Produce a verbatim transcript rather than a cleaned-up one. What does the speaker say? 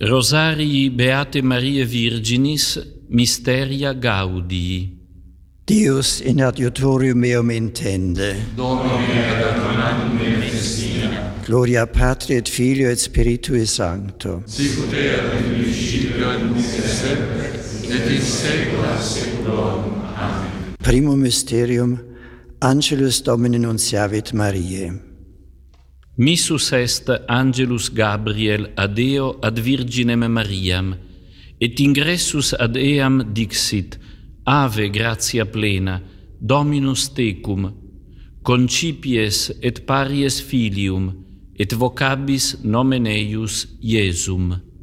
Rosarii Beate Mariae Virginis, Mysteria Gaudii. Deus in adiutorium meum intende. Domine ad adonandum me festina. Gloria Patri et Filio et Spiritui Sancto. Sicut erat in principio et nunc et semper, et in saecula saeculorum. Amen. Primum mysterium, Angelus Domini nunciavit Mariae. Missus est Angelus Gabriel ad eo ad Virginem Mariam, et ingressus ad eam dixit, Ave gratia plena, Dominus tecum, concipies et paries filium, et vocabis nomen eius Iesum.